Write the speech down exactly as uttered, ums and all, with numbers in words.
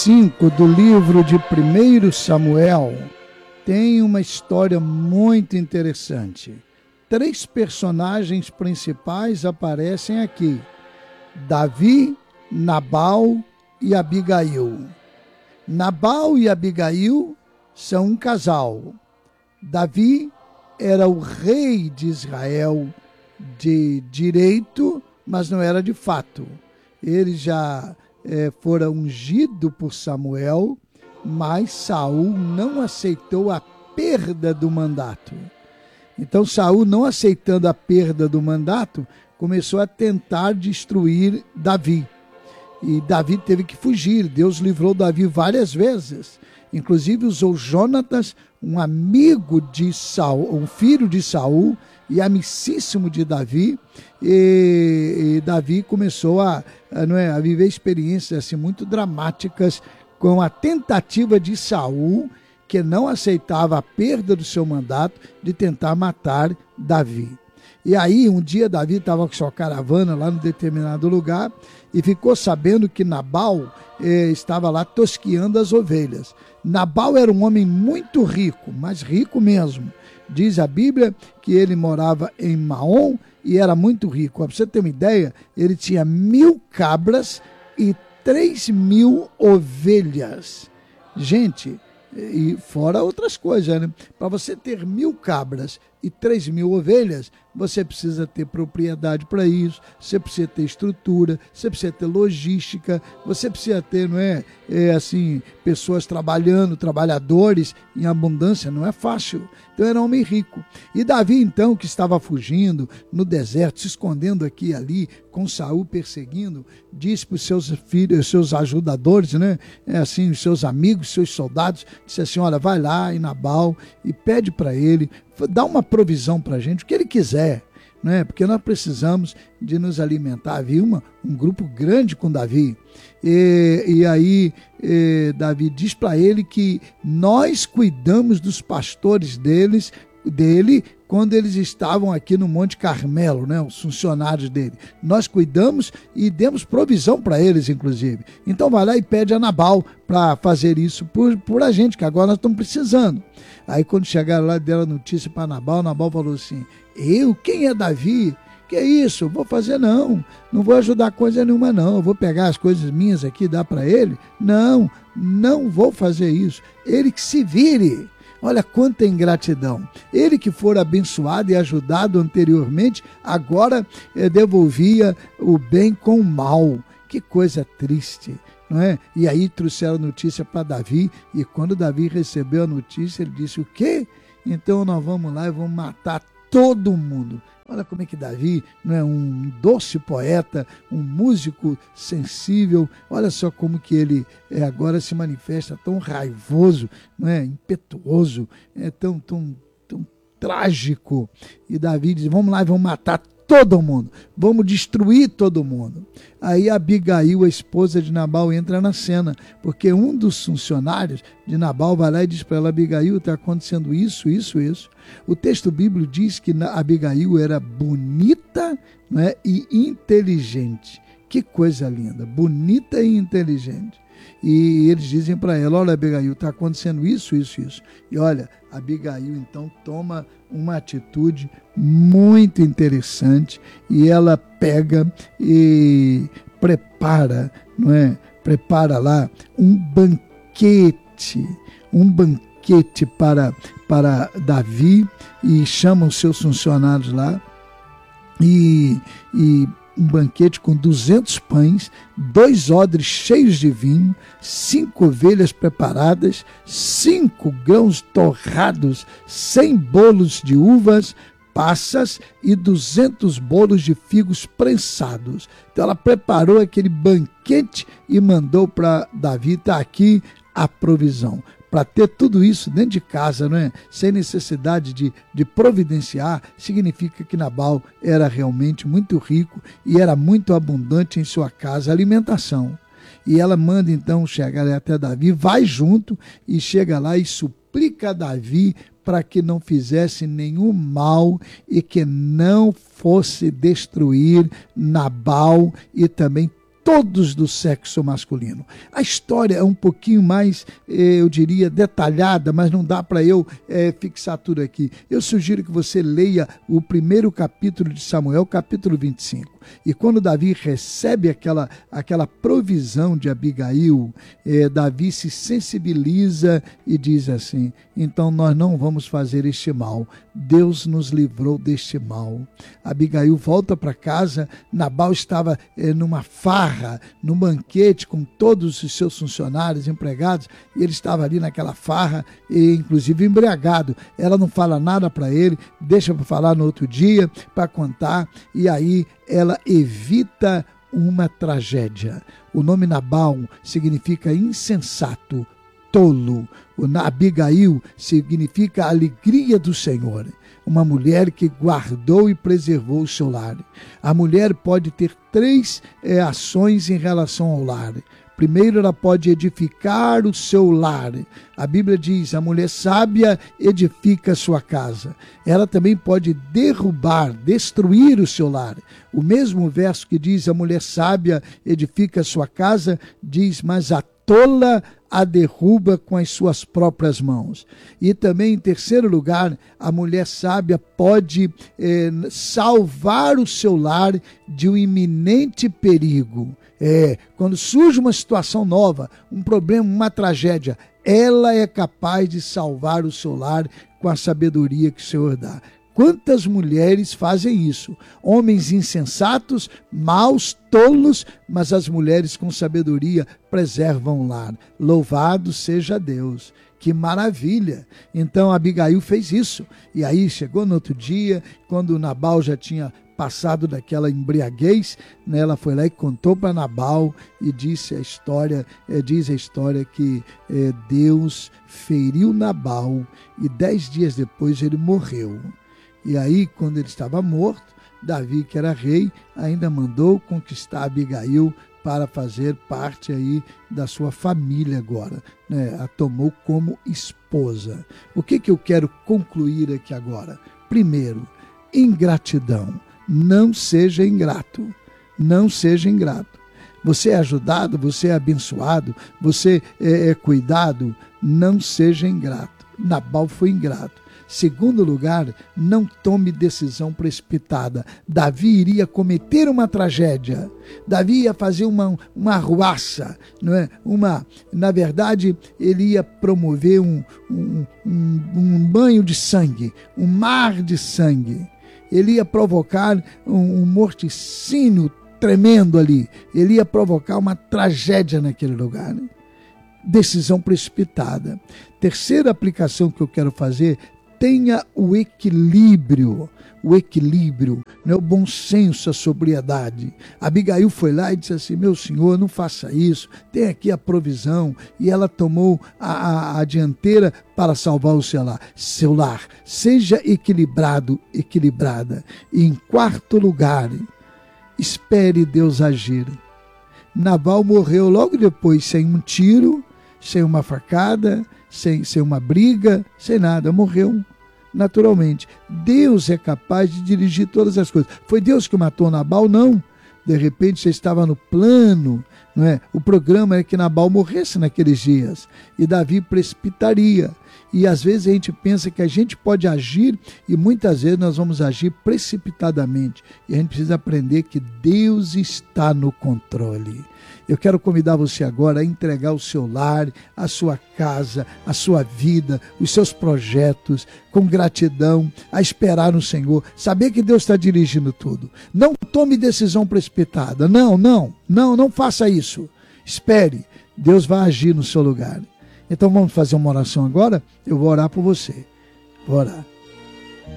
cinco do livro de primeiro Samuel tem uma história muito interessante. Três personagens principais aparecem aqui: Davi, Nabal e Abigail. Nabal e Abigail são um casal. Davi era o rei de Israel de direito, mas não era de fato. Ele já é, fora ungido por Samuel, mas Saul não aceitou a perda do mandato. Então Saul, não aceitando a perda do mandato, começou a tentar destruir Davi. E Davi teve que fugir. Deus livrou Davi várias vezes. Inclusive usou Jonatas, um amigo de Saul, um filho de Saul e amicíssimo de Davi. E, e Davi começou a, a, não é, a viver experiências assim, muito dramáticas com a tentativa de Saul, que não aceitava a perda do seu mandato, de tentar matar Davi. E aí, um dia, Davi estava com sua caravana lá num determinado lugar e ficou sabendo que Nabal eh, estava lá tosquiando as ovelhas. Nabal era um homem muito rico, mas rico mesmo. Diz a Bíblia que ele morava em Maom e era muito rico. Para você ter uma ideia, ele tinha mil cabras e três mil ovelhas. Gente, e fora outras coisas, né? Para você ter mil cabras e três mil ovelhas, você precisa ter propriedade para isso, você precisa ter estrutura, você precisa ter logística, você precisa ter, não é, é assim, pessoas trabalhando, trabalhadores em abundância, não é fácil. Então era um homem rico. E Davi, então, que estava fugindo no deserto, se escondendo aqui e ali, com Saul perseguindo, disse para os seus filhos, seus ajudadores, né, é assim, os seus amigos, seus soldados, disse assim: olha, vai lá em Nabal e pede para ele, dá uma provisão para a gente, o que ele quiser, né? Porque nós precisamos de nos alimentar. Havia uma, um grupo grande com Davi. E, e aí e, Davi diz para ele que nós cuidamos dos pastores deles, dele quando eles estavam aqui no Monte Carmelo, né, os funcionários dele. Nós cuidamos e demos provisão para eles, inclusive. Então vai lá e pede a Nabal para fazer isso por, por a gente, que agora nós estamos precisando. Aí quando chegaram lá, deram notícia para Nabal, Nabal falou assim: eu? Quem é Davi? Que é isso? Vou fazer não, não vou ajudar coisa nenhuma não, eu vou pegar as coisas minhas aqui e dar para ele? Não, não vou fazer isso, ele que se vire. Olha quanta ingratidão. Ele que fora abençoado e ajudado anteriormente, agora eh, devolvia o bem com o mal. Que coisa triste, não é? E aí trouxeram notícia para Davi, e quando Davi recebeu a notícia, ele disse: o quê? Então nós vamos lá e vamos matar todo mundo. Olha como é que Davi, não é, um doce poeta, um músico sensível. Olha só como que ele é, agora se manifesta tão raivoso, não é, impetuoso, é tão, tão, tão trágico. E Davi diz: vamos lá e vamos matar todo mundo, vamos destruir todo mundo. Aí Abigail, a esposa de Nabal, entra na cena, porque um dos funcionários de Nabal vai lá e diz para ela: Abigail, está acontecendo isso, isso, isso. O texto bíblico diz que Abigail era bonita, né, e inteligente. Que coisa linda, bonita e inteligente. E eles dizem para ela: olha, Abigail, está acontecendo isso, isso, isso. E olha, Abigail então toma uma atitude muito interessante e ela pega e prepara, não é? Prepara lá um banquete, um banquete para, para Davi, e chama os seus funcionários lá e, e um banquete com duzentos pães, dois odres cheios de vinho, cinco ovelhas preparadas, cinco grãos torrados, cem bolos de uvas passas e duzentos bolos de figos prensados. Então ela preparou aquele banquete e mandou para Davi: está aqui a provisão. Para ter tudo isso dentro de casa, não é? Sem necessidade de, de providenciar, significa que Nabal era realmente muito rico e era muito abundante em sua casa a alimentação. E ela manda então chegar até Davi, vai junto e chega lá e suplica a Davi para que não fizesse nenhum mal e que não fosse destruir Nabal e também todos do sexo masculino. A história é um pouquinho mais, eu diria, detalhada, mas não dá para eu é, fixar tudo aqui. Eu sugiro que você leia o primeiro capítulo de Samuel, capítulo vinte e cinco. E quando Davi recebe aquela, aquela provisão de Abigail, é, Davi se sensibiliza e diz assim: então nós não vamos fazer este mal. Deus nos livrou deste mal. Abigail volta para casa. Nabal estava é, numa farra, num banquete com todos os seus funcionários, empregados, e ele estava ali naquela farra, e, inclusive embriagado. Ela não fala nada para ele, deixa para falar no outro dia, para contar, e aí ela evita uma tragédia. O nome Nabal significa insensato, tolo. O Abigail significa alegria do Senhor. Uma mulher que guardou e preservou o seu lar. A mulher pode ter três é, ações em relação ao lar. Primeiro, ela pode edificar o seu lar. A Bíblia diz: a mulher sábia edifica a sua casa. Ela também pode derrubar, destruir o seu lar. O mesmo verso que diz: a mulher sábia edifica a sua casa, diz: mas a tola a derruba com as suas próprias mãos. E também, em terceiro lugar, a mulher sábia pode eh, salvar o seu lar de um iminente perigo. É, quando surge uma situação nova, um problema, uma tragédia, ela é capaz de salvar o seu lar com a sabedoria que o Senhor dá. Quantas mulheres fazem isso? Homens insensatos, maus, tolos, mas as mulheres com sabedoria preservam o lar. Louvado seja Deus. Que maravilha! Então Abigail fez isso. E aí chegou no outro dia, quando Nabal já tinha passado daquela embriaguez, né, ela foi lá e contou para Nabal e disse a história, é, diz a história que é, Deus feriu Nabal e dez dias depois ele morreu. E aí, quando ele estava morto, Davi, que era rei, ainda mandou conquistar Abigail para fazer parte aí da sua família agora, né? A tomou como esposa. O que que eu quero concluir aqui agora? Primeiro, ingratidão. Não seja ingrato. Não seja ingrato. Você é ajudado, você é abençoado, você é, é cuidado. Não seja ingrato. Nabal foi ingrato. Segundo lugar, não tome decisão precipitada. Davi iria cometer uma tragédia. Davi ia fazer uma, uma arruaça, não é? Uma, na verdade, ele ia promover um, um, um, um banho de sangue, um mar de sangue. Ele ia provocar um, um morticínio tremendo ali. Ele ia provocar uma tragédia naquele lugar, né? Decisão precipitada. Terceira aplicação que eu quero fazer: tenha o equilíbrio, o equilíbrio, né? O bom senso, a sobriedade. Abigail foi lá e disse assim: meu senhor, não faça isso, tem aqui a provisão. E ela tomou a, a, a dianteira para salvar o seu lar. seu lar. Seja equilibrado, equilibrada. E em quarto lugar, espere Deus agir. Nabal morreu logo depois, sem um tiro, sem uma facada, sem, sem uma briga, sem nada, morreu naturalmente. Deus é capaz de dirigir todas as coisas. Foi Deus que matou Nabal? Não. De repente você estava no plano, não é? O programa é que Nabal morresse naqueles dias e Davi precipitaria. E às vezes a gente pensa que a gente pode agir e muitas vezes nós vamos agir precipitadamente. E a gente precisa aprender que Deus está no controle. Eu quero convidar você agora a entregar o seu lar, a sua casa, a sua vida, os seus projetos, com gratidão, a esperar no Senhor, saber que Deus está dirigindo tudo. Não tome decisão precipitada, não, não, não, não faça isso. Espere, Deus vai agir no seu lugar. Então vamos fazer uma oração agora? Eu vou orar por você. Vou orar.